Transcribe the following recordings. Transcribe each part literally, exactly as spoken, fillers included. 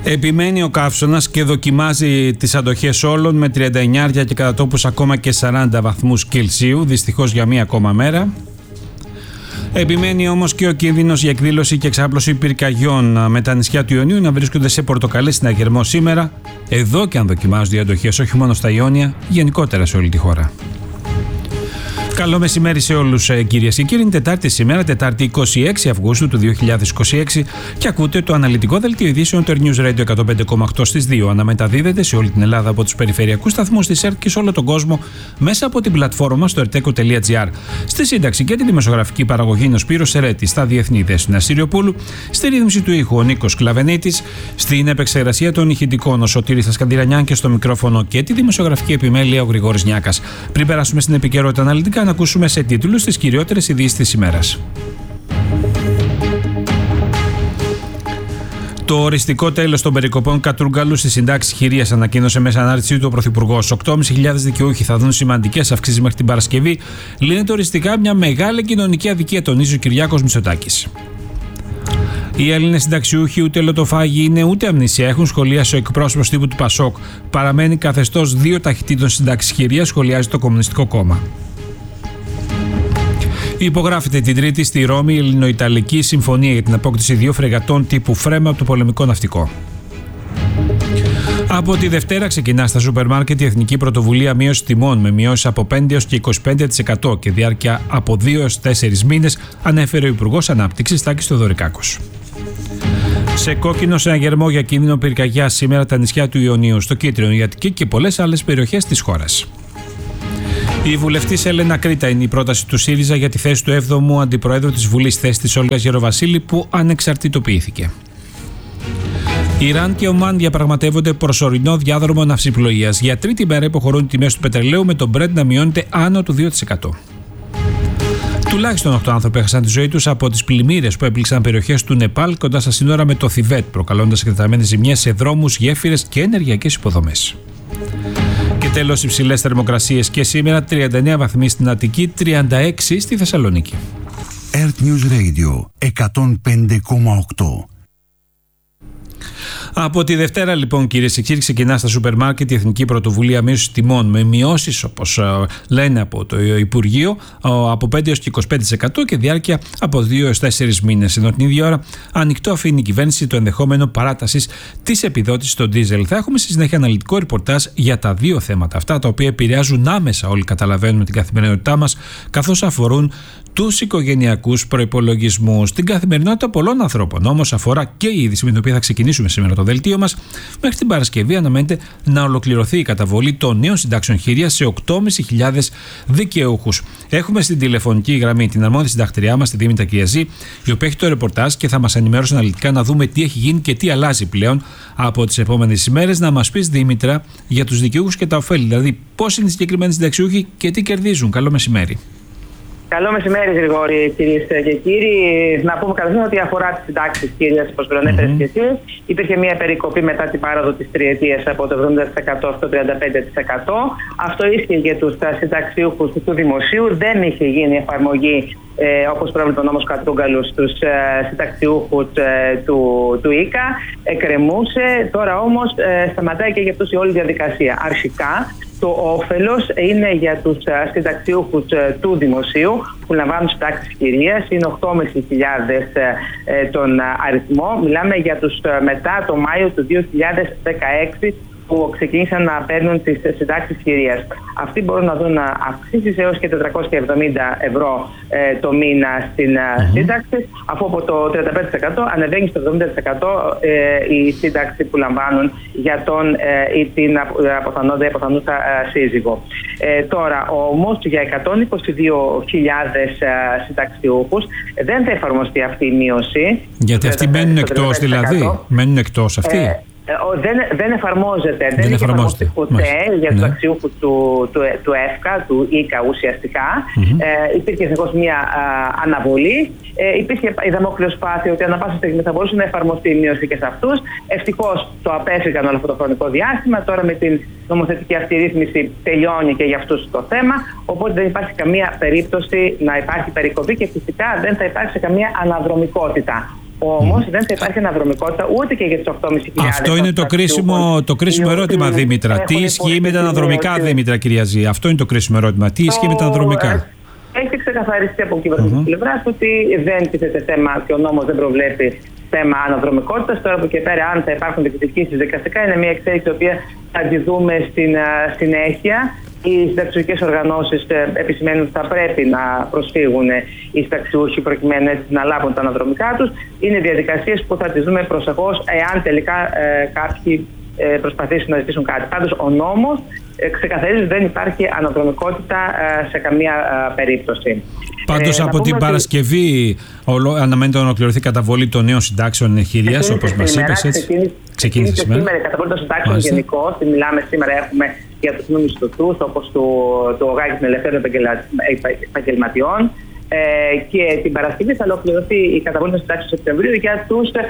Επιμένει ο καύσωνας και δοκιμάζει τις αντοχές όλων με τριάντα εννιά και κατά τόπους ακόμα και σαράντα βαθμούς Κελσίου, δυστυχώς για μία ακόμα μέρα. Επιμένει όμως και ο κίνδυνος για εκδήλωση και εξάπλωση πυρκαγιών με τα νησιά του Ιωνίου να βρίσκονται σε πορτοκαλί συναγερμό σήμερα, εδώ και αν δοκιμάζονται οι αντοχές όχι μόνο στα Ιόνια, γενικότερα σε όλη τη χώρα. Καλό μεσημέρι σε όλους, κυρίες και κύριοι. Είναι Τετάρτη σήμερα, Τετάρτη είκοσι έξι Αυγούστου του δύο χιλιάδες είκοσι έξι, και ακούτε το αναλυτικό δελτίο ειδήσεων του News Radio εκατόν πέντε κόμμα οκτώ στις δύο. Αναμεταδίδεται σε όλη την Ελλάδα από τους περιφερειακούς σταθμούς της ΕΡΤ και σε όλο τον κόσμο μέσα από την πλατφόρμα στο ερτέκο τελεία τζι άρ. Στη σύνταξη και τη δημοσιογραφική παραγωγή είναι ο Σπύρος Σερέτης, στα διεθνή δέσποινα Συριοπούλου, στη ρύθμιση του ήχου ο Νίκος Κλαβενίτης, στην επεξεργασία των ηχητικών ο Σωτήρης Ασκαντηρανιάν και στο μικρόφωνο και τη δημοσιογραφική επιμέλεια ο Γρηγόρης Νιάκας. Πριν περάσουμε στην επικαιρότητα αναλυτικά, να ακούσουμε σε τίτλους τις κυριότερες ειδήσεις της ημέρας. Το οριστικό τέλος των περικοπών κατρούγκαλου στις συντάξεις χειρίας ανακοίνωσε μέσα ανάρτησή του ο Πρωθυπουργός. οκτώ χιλιάδες πεντακόσιοι δικαιούχοι θα δουν σημαντικές αυξήσεις μέχρι την Παρασκευή. Λύνεται οριστικά μια μεγάλη κοινωνική αδικία, τονίζει ο Κυριάκος Μητσοτάκης. Οι Έλληνες συνταξιούχοι ούτε λοτοφάγοι είναι ούτε αμνησία, έχουν σχολιάσει ο εκπρόσωπος τύπου του Πασόκ. Παραμένει καθεστώς δύο ταχυτήτων συντάξεις χειρίας, σχολιάζει το Κομμουνιστικό Κόμμα. Υπογράφεται την Τρίτη στη Ρώμη η Ελληνοϊταλική Συμφωνία για την απόκτηση δύο φρεγατών τύπου Φρέμα από το πολεμικό ναυτικό. Από τη Δευτέρα ξεκινά στα σούπερ μάρκετ η Εθνική Πρωτοβουλία Μείωση Τιμών με μειώσεις από πέντε έως και είκοσι πέντε τοις εκατό και διάρκεια από δύο έως τέσσερις μήνες, ανέφερε ο Υπουργός Ανάπτυξης Τάκης Θεοδωρικάκος. Σε κόκκινο συναγερμό για κίνδυνο πυρκαγιάς σήμερα τα νησιά του Ιωνίου, στο Κίτρινο, η Αττική και πολλές άλλες περιοχές της χώρας. Η βουλευτής Έλενα Κρήτα είναι η πρόταση του ΣΥΡΙΖΑ για τη θέση του έβδομου Αντιπροέδρου της Βουλής, θέση της Όλγας Γεροβασίλη, που ανεξαρτητοποιήθηκε. Ιράν και Ομάν διαπραγματεύονται προσωρινό διάδρομο ναυσιπλοείας. Για τρίτη μέρα υποχωρούν οι τιμές του πετρελαίου, με τον Brent να μειώνεται άνω του δύο τοις εκατό. Τουλάχιστον οκτώ άνθρωποι έχασαν τη ζωή τους από τις πλημμύρες που έπληξαν περιοχές του Νεπάλ κοντά στα σύνορα με το Θιβέτ, προκαλώντας εκτεταμένες ζημιές σε δρόμους, γέφυρες και ενεργειακές υποδομές. Και τέλος, υψηλές θερμοκρασίες και σήμερα, τριάντα εννέα βαθμοί στην Αττική, τριάντα έξι στη Θεσσαλονίκη. ΕΡΤ News Radio εκατόν πέντε κόμμα οκτώ. Από τη Δευτέρα, λοιπόν, κυρίες και κύριοι, ξεκινά στα σούπερ μάρκετ η Εθνική Πρωτοβουλία Μείωσης Τιμών, με μειώσεις, όπως λένε από το Υπουργείο, από πέντε έως και είκοσι πέντε τοις εκατό και διάρκεια από δύο έως τέσσερις μήνες. Ενώ την ίδια ώρα ανοιχτό αφήνει η κυβέρνηση το ενδεχόμενο παράτασης της επιδότησης στο ντίζελ. Θα έχουμε στη συνέχεια αναλυτικό ρεπορτάζ για τα δύο θέματα αυτά, τα οποία επηρεάζουν άμεσα, όλοι καταλαβαίνουμε, την καθημερινότητά μας, καθώς αφορούν τους οικογενειακούς προϋπολογισμούς, την καθημερινότητα πολλών ανθρώπων. Όμως αφορά και η είδηση με την οποία θα ξεκινήσουμε σήμερα το δελτίο μας. Μέχρι την Παρασκευή αναμένεται να ολοκληρωθεί η καταβολή των νέων συντάξεων χειρίας σε οκτώ χιλιάδες πεντακόσιους δικαιούχους. Έχουμε στην τηλεφωνική γραμμή την αρμόδια συντακτηριά μας, τη Δήμητρα Κυριαζή, η οποία έχει το ρεπορτάζ και θα μας ενημερώσει αναλυτικά να δούμε τι έχει γίνει και τι αλλάζει πλέον από τις επόμενες ημέρες. Να μας πεις, Δήμητρα, για τους δικαιούχους και τα ωφέλη, δηλαδή πώς είναι οι συγκεκριμένοι συνταξιούχοι και τι κερδίζουν. Καλό μεσημέρι. Καλό μεσημέρι, Γρηγόρη, κυρίες και κύριοι. Να πούμε καταρχήν ότι αφορά τις συντάξεις χειρίας, όπως προανέφερες mm-hmm. και εσύ. Υπήρχε μια περικοπή μετά την πάροδο της τριετίας από το εβδομήντα τοις εκατό στο τριάντα πέντε τοις εκατό. Αυτό ίσχυε για τους συνταξιούχους του δημοσίου. Δεν είχε γίνει εφαρμογή, ε, όπως προβλέπει ο νόμος Κατρούγκαλου, στους ε, συνταξιούχους ε, του, του ΙΚΑ. Εκκρεμούσε. Τώρα όμως ε, σταματάει και για αυτούς η όλη διαδικασία. Αρχικά, το όφελος είναι για τους συνταξιούχους του δημοσίου που λαμβάνουν συντάξεις χειρίας, είναι οκτώ χιλιάδες πεντακόσιοι τον αριθμό. Μιλάμε για τους μετά το Μάιο του δύο χιλιάδες δεκαέξι που ξεκίνησαν να παίρνουν τις συντάξεις χειρίας. Αυτοί μπορούν να δουν αυξήσεις έως και τετρακόσια εβδομήντα ευρώ ε, το μήνα στην mm-hmm. σύνταξη, αφού από το τριάντα πέντε τοις εκατό ανεβαίνει στο εβδομήντα τοις εκατό ε, η σύνταξη που λαμβάνουν για τον ε, ή την αποθανόντα ή αποθανούσα ε, σύζυγο. Ε, τώρα όμως για εκατόν είκοσι δύο χιλιάδες ε, συνταξιούχους δεν θα εφαρμοστεί αυτή η μείωση. Γιατί αυτοί μένουν εκτός, δηλαδή, μένουν εκτός αυτοί. Ε, Δεν, δεν εφαρμόζεται, δεν, δεν έχει εφαρμοστεί ποτέ Μάλιστα. για τους ναι. αξιούχους του, του, του ΕΦΚΑ, του ΙΚΑ ουσιαστικά. Mm-hmm. Ε, υπήρχε συνεχώς μια α, αναβολή. Ε, υπήρχε η δαμόκλειος πάθη ότι ανά πάσα στιγμή θα μπορούσε να εφαρμοστεί η μείωση και σε αυτούς. Ευτυχώς το απέφυγαν όλο αυτό το χρονικό διάστημα. Τώρα με την νομοθετική αυτή ρύθμιση τελειώνει και για αυτούς το θέμα. Οπότε δεν υπάρχει καμία περίπτωση να υπάρχει περικοπή και φυσικά δεν θα υπάρξει καμία αναδρομικότητα. Όμως mm. δεν θα υπάρχει αναδρομικότητα ούτε και για τις οκτώ χιλιάδες πεντακόσιους. Αυτό είναι το κρίσιμο, το κρίσιμο ερώτημα, Δήμητρα. Τι ισχύει με τα αναδρομικά, Δήμητρα, κυρία Ζή? Αυτό είναι το κρίσιμο ερώτημα. Τι ισχύει με τα αναδρομικά? Έχει ξεκαθαριστεί από κυβερνητική mm-hmm. πλευρά ότι δεν τίθεται θέμα και ο νόμος δεν προβλέπει θέμα αναδρομικότητας. Τώρα από και πέρα, αν θα υπάρχουν διεκδικήσεις δικαστικά, είναι μια εξέλιξη η οποία θα τη δούμε στην συνέχεια. Οι συνταξιωτικές οργανώσεις επισημαίνουν ότι θα πρέπει να προσφύγουν οι συνταξιούχοι προκειμένου έτσι να λάβουν τα αναδρομικά τους. Είναι διαδικασίες που θα τις δούμε προσεχώς, εάν τελικά ε, κάποιοι ε, προσπαθήσουν να ζητήσουν κάτι. Πάντως, ο νόμος ε, ξεκαθαρίζει ότι δεν υπάρχει αναδρομικότητα ε, σε καμία ε, περίπτωση. Πάντως, ε, από την Παρασκευή ότι... αναμένεται να ολοκληρωθεί η καταβολή των νέων συντάξεων εγχειρίας, όπως μας είπες. Ξεκίνησε, ξεκίνησε σήμερα η καταβολή των συντάξεων γενικώς. Μιλάμε σήμερα, έχουμε για τους μη μισθωτούς, όπως το, το ΟΓΑ και των ελευθέρων επαγγελματιών. Ε, και την Παρασκευή θα ολοκληρωθεί η καταβολή των συντάξεων Σεπτεμβρίου για τους ε,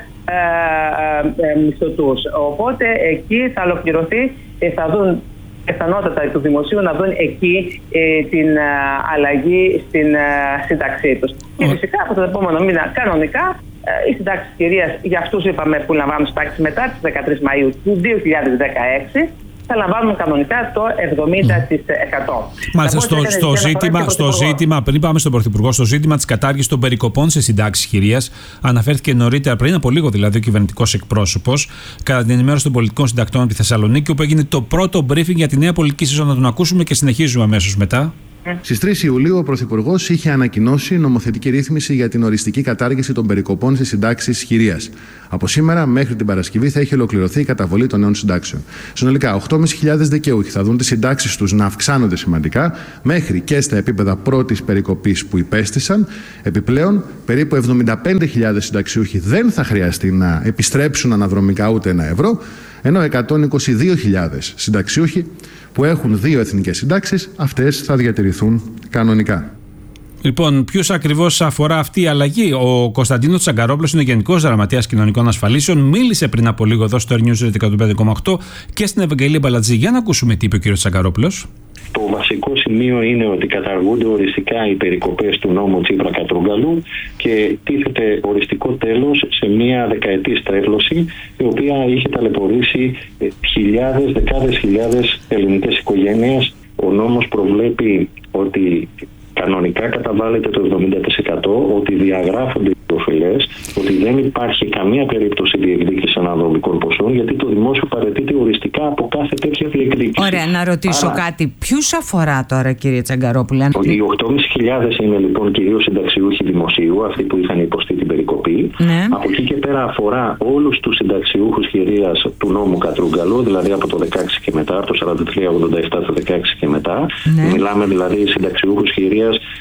ε, ε, μισθωτούς. Οπότε εκεί θα ολοκληρωθεί, ε, θα δουν πιθανότατα του δημοσίου να δουν εκεί ε, την ε, αλλαγή στην ε, σύνταξή τους. Και φυσικά από τον επόμενο μήνα κανονικά ε, οι συντάξεις κυρίας για αυτούς είπαμε που λαμβάνουν συντάξεις μετά τις δεκατρείς Μαΐου του δύο χιλιάδες δεκαέξι θα λαμβάνουν κανονικά το εβδομήντα τοις εκατό. Μάλιστα, στο, στο, ζήτημα, στο ζήτημα, πριν πάμε στον Πρωθυπουργό, στο ζήτημα της κατάργησης των περικοπών σε συντάξεις χειρίας, αναφέρθηκε νωρίτερα, πριν από λίγο δηλαδή, ο κυβερνητικός εκπρόσωπος, κατά την ενημέρωση των πολιτικών συντακτών τη Θεσσαλονίκη, όπου έγινε το πρώτο briefing για τη νέα πολιτική σεζόν. Να τον ακούσουμε και συνεχίζουμε αμέσως μετά. Στις τρεις Ιουλίου, ο Πρωθυπουργός είχε ανακοινώσει νομοθετική ρύθμιση για την οριστική κατάργηση των περικοπών σε συντάξεις χειρίας. Από σήμερα μέχρι την Παρασκευή θα έχει ολοκληρωθεί η καταβολή των νέων συντάξεων. Συνολικά, οκτώ χιλιάδες πεντακόσιοι δικαιούχοι θα δουν τις συντάξεις τους να αυξάνονται σημαντικά, μέχρι και στα επίπεδα πρώτης περικοπής που υπέστησαν. Επιπλέον, περίπου εβδομήντα πέντε χιλιάδες συνταξιούχοι δεν θα χρειαστεί να επιστρέψουν αναδρομικά ούτε ένα ευρώ, ενώ εκατόν είκοσι δύο χιλιάδες συνταξιούχοι που έχουν δύο εθνικές συντάξεις, αυτές θα διατηρηθούν κανονικά. Λοιπόν, ποιους ακριβώς αφορά αυτή η αλλαγή? Ο Κωνσταντίνος Τσαγκαρόπουλος είναι Γενικός Γραμματέας Κοινωνικών Ασφαλίσεων. Μίλησε πριν από λίγο εδώ στο News εκατόν πέντε κόμμα οκτώ και στην Ευαγγελία Μπαλατζή. Για να ακούσουμε τι είπε ο κ. Τσαγκαρόπουλος. Το βασικό σημείο είναι ότι καταργούνται οριστικά οι περικοπές του νόμου Τσίπρα-Κατρούγκαλου και τίθεται οριστικό τέλος σε μια δεκαετή στρέβλωση, η οποία είχε ταλαιπωρήσει χιλιάδες, δεκάδες χιλιάδες ελληνικές οικογένειες. Ο νόμος προβλέπει ότι κανονικά καταβάλλεται το εβδομήντα τοις εκατό, ότι διαγράφονται οι οφειλές, ότι δεν υπάρχει καμία περίπτωση διεκδίκησης αναδρομικών ποσών, γιατί το δημόσιο παραιτείται οριστικά από κάθε τέτοια διεκδίκηση. Ωραία, να ρωτήσω Άρα, κάτι. Ποιους αφορά τώρα, κύριε Τσαγκαρόπουλε? Οι οκτώ χιλιάδες πεντακόσιοι είναι λοιπόν κυρίως συνταξιούχοι δημοσίου, αυτοί που είχαν υποστεί την περικοπή. Ναι. Από εκεί και πέρα αφορά όλους τους συνταξιούχους χειρίας του νόμου Κατρούγκαλου, δηλαδή από το δεκαέξι και μετά, από το σαράντα τρία ογδόντα επτά το δεκαέξι και μετά. Ναι. Μιλάμε δηλαδή συνταξιούχους χειρίας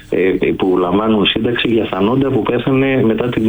που λαμβάνουν σύνταξη για θανόντα που πέθανε μετά την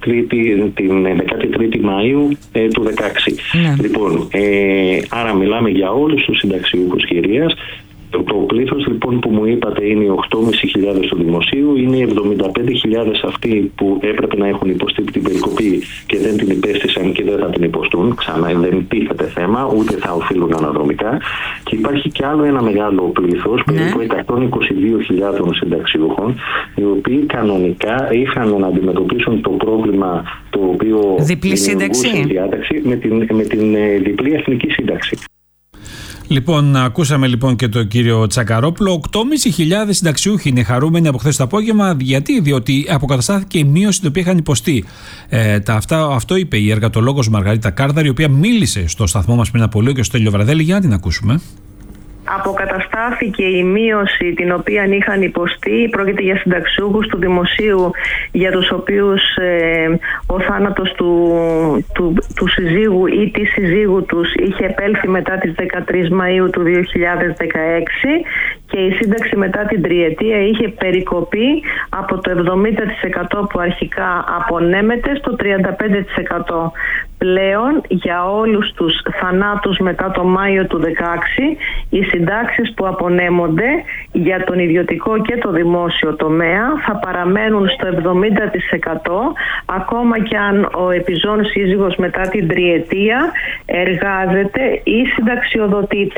δεκατή τρίτη Μαΐου ε, του δεκαέξι. Ναι. Λοιπόν, ε, άρα μιλάμε για όλους τους συνταξιούχους χειρίας. Το, το πλήθος λοιπόν που μου είπατε είναι οι οκτώ χιλιάδες πεντακόσιοι του δημοσίου, είναι οι εβδομήντα πέντε χιλιάδες αυτοί που έπρεπε να έχουν υποστεί την περικοπή και δεν την υπέστησαν και δεν θα την υποστούν. Ξανά δεν τίθεται θέμα, ούτε θα οφείλουν αναδρομικά. Και υπάρχει και άλλο ένα μεγάλο πλήθος, ναι. περίπου εκατόν είκοσι δύο χιλιάδες συνταξιούχων, οι οποίοι κανονικά είχαν να αντιμετωπίσουν το πρόβλημα το οποίο διπλή σύνταξη διάταξη με την, με την διπλή εθνική σύνταξη. Λοιπόν, ακούσαμε λοιπόν και τον κύριο Τσακαρόπουλο. οκτώ χιλιάδες πεντακόσιοι συνταξιούχοι είναι χαρούμενοι από χθες το απόγευμα. Γιατί? Διότι αποκαταστάθηκε η μείωση την οποία είχαν υποστεί. Ε, τα, αυτά, αυτό είπε η εργατολόγος Μαργαρίτα Κάρδαρη, η οποία μίλησε στο σταθμό μας πριν από λίγο και στο Στέλιο Βραδέλη. Για να την ακούσουμε. Αποκαταστάθηκε η μείωση την οποία είχαν υποστεί. Πρόκειται για συνταξιούχους του δημοσίου, για τους οποίους ε, ο θάνατος του, του, του συζύγου ή της συζύγου τους είχε επέλθει μετά τις δεκατρείς Μαΐου του δύο χιλιάδες δεκαέξι και η σύνταξη μετά την τριετία είχε περικοπεί από το εβδομήντα τοις εκατό που αρχικά απονέμεται στο τριάντα πέντε τοις εκατό. Πλέον για όλους τους θανάτους μετά το Μάιο του δεκαέξι, οι συντάξεις που απονέμονται για τον ιδιωτικό και το δημόσιο τομέα θα παραμένουν στο εβδομήντα τοις εκατό, ακόμα και αν ο επιζών σύζυγος μετά την τριετία εργάζεται ή συνταξιοδοτείται.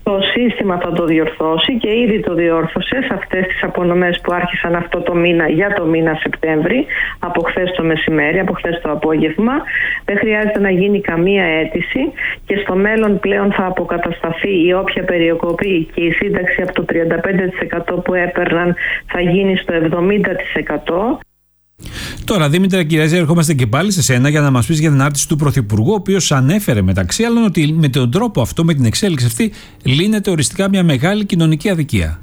Το σύστημα θα το διορθώσει και ήδη το διόρθωσε σε αυτές τις απονομές που άρχισαν αυτό το μήνα για το μήνα Σεπτέμβρη, από χθες το μεσημέρι, από χθες το απόγευμα. Δεν χρειάζεται να γίνει καμία αίτηση και στο μέλλον πλέον θα αποκατασταθεί η όποια περικοπή και η σύνταξη από το τριάντα πέντε τοις εκατό που έπαιρναν θα γίνει στο εβδομήντα τοις εκατό. Τώρα, Δήμητρα Κυραζή, ερχόμαστε και πάλι σε σένα για να μας πεις για την άρτηση του Πρωθυπουργού, ο οποίος ανέφερε μεταξύ άλλων ότι με τον τρόπο αυτό, με την εξέλιξη αυτή, λύνεται οριστικά μια μεγάλη κοινωνική αδικία.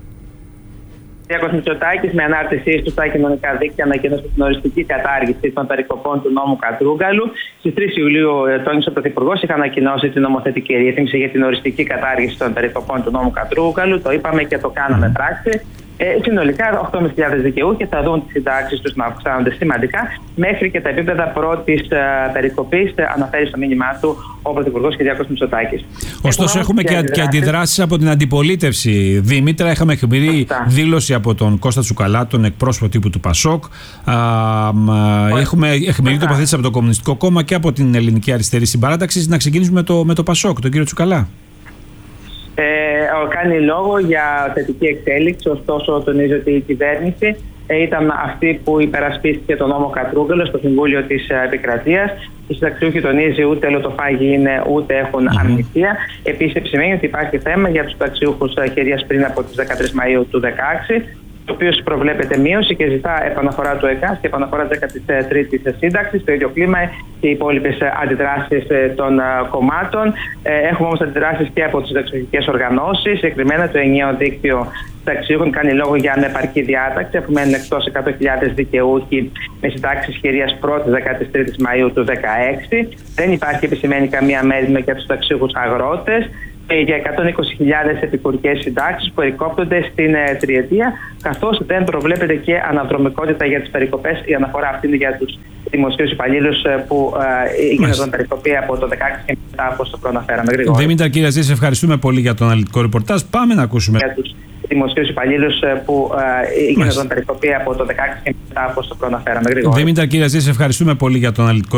Κυριάκος Μητσοτάκης, με ανάρτησή του στα κοινωνικά δίκτυα, ανακοίνωσε την οριστική κατάργηση των περικοπών του νόμου Κατρούγκαλου. Στις τρεις Ιουλίου, τόνισε ο Πρωθυπουργός, είχα ανακοινώσει την νομοθετική ρύθμιση για την οριστική κατάργηση των περικοπών του νόμου Κατρούγκαλου. Το είπαμε και το κάναμε mm. πράξη. Ε, συνολικά, οκτώ χιλιάδες πεντακόσιοι δικαιούχοι θα δουν τις συντάξεις τους να αυξάνονται σημαντικά μέχρι και τα επίπεδα πρώτης uh, περικοπής, uh, αναφέρει στο μήνυμά του ο Πρωθυπουργός Κυριάκος Μητσοτάκης. Ωστόσο, έχουμε, έχουμε και, και αντιδράσεις από την αντιπολίτευση. Δήμητρα, είχαμε εχμηρή δήλωση από τον Κώστα Τσουκαλά, τον εκπρόσωπο τύπου του Πασόκ. Α, α, έχουμε εχμηρή τοποθέτηση από το Κομμουνιστικό Κόμμα και από την Ελληνική Αριστερή Συμπαράταξη. Να ξεκινήσουμε με το, με το Πασόκ, τον κύριο Τσουκαλά. Ε, κάνει λόγο για θετική εξέλιξη, ωστόσο τονίζει ότι η κυβέρνηση ε, ήταν αυτή που υπερασπίστηκε τον νόμο Κατρούγκαλο στο Συμβούλιο της Επικρατείας. Οι συνταξιούχοι, τονίζει, ούτε ελωτοφάγοι είναι ούτε έχουν mm-hmm. αμνηστία. Επίσης επισημαίνει ότι υπάρχει θέμα για τους συνταξιούχους κυρίας πριν από τις δεκατρείς Μαΐου του δύο χιλιάδες δεκαέξι, το οποίο προβλέπεται μείωση και ζητά επαναφορά του ΕΚΑΣ και επαναφορά της δέκατης τρίτης σύνταξης. Το ίδιο κλίμα και οι υπόλοιπες αντιδράσεις των κομμάτων. Έχουμε όμως αντιδράσεις και από τις συνταξιούχικές οργανώσεις. Συγκεκριμένα το ενιαίο δίκτυο συνταξιούχων κάνει λόγο για ανεπαρκή διάταξη, αφού μένουν εκτός εκατό χιλιάδες δικαιούχοι με συντάξεις χειρίας πρώτης δεκατής τρίτης Μαΐου του δύο χιλιάδες δεκαέξι. Δεν υπάρχει, επισημαίνει, καμία μέρημνα για τους συνταξιούχους αγρότες. Για εκατόν είκοσι χιλιάδες επικουρικές συντάξεις που περικόπτονται στην ε, τριετία, καθώς δεν προβλέπεται και αναδρομικότητα για τις περικοπές. Η αναφορά αυτή είναι για τους δημοσίους υπαλλήλους ε, που ε, γίνονταν περικοπή από το δεκαέξι και μετά, όπως το προαναφέραμε γρήγορα. Δήμητρα Κυραζή, σε ευχαριστούμε πολύ για τον αναλυτικό ρεπορτάζ. Πάμε να ακούσουμε. Για τους δημοσίους υπαλλήλους ε, που ε, γίνονταν περικοπή από το δεκαέξι και μετά, όπως το προαναφέραμε γρήγορα. Δήμητρα Κυραζή, σε ευχαριστούμε πολύ για τον αναλυτικό